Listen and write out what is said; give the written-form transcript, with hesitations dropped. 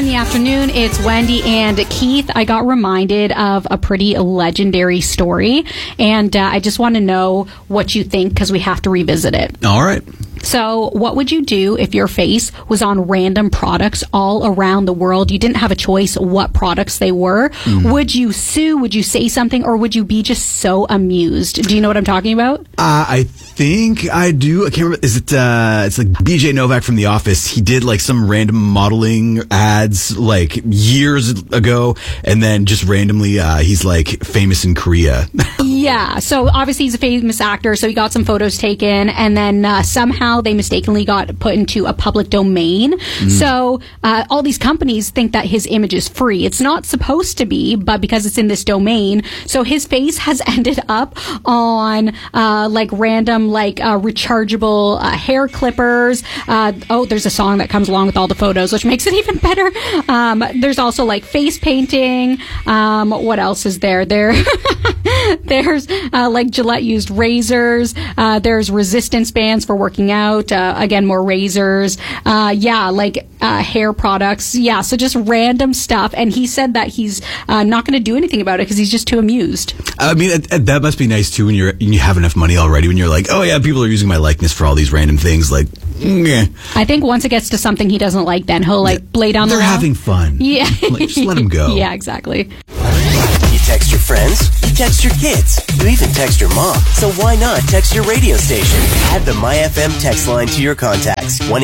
the afternoon. It's Wendy and Keith. I got reminded of a pretty legendary story, and I just want to know what you think because we have to revisit it. All right. So what would you do if your face was on random products all around the world? You didn't have a choice what products they were. Would you sue? Would you say something? Or would you be just so amused? Do you know what I'm talking about? I think I do. I can't remember. Is it, it's like BJ Novak from The Office. He did like some random modeling ads like years ago. And then just randomly, he's like famous in Korea. Yeah. So obviously he's a famous actor. So he got some photos taken and then somehow they mistakenly got put into a public domain. So all these companies think that his image is free. It's not supposed to be, but because it's in this domain, so his face has ended up on like random like rechargeable hair clippers. There's a song that comes along with all the photos, which makes it even better. There's also like face painting. What else is there? There's like Gillette used razors. There's resistance bands for working out. Again, more razors. Hair products. Yeah, so just random stuff. And he said that he's not going to do anything about it because he's just too amused. I mean, that must be nice too when you have enough money already. When you're like, oh yeah, people are using my likeness for all these random things. Like, I think once it gets to something he doesn't like, then he'll like lay down the law. They're having fun. Yeah, like, just let him go. Yeah, exactly. You text your friends, you text your kids, you even text your mom. So why not text your radio station? Add the MyFM text line to your contacts.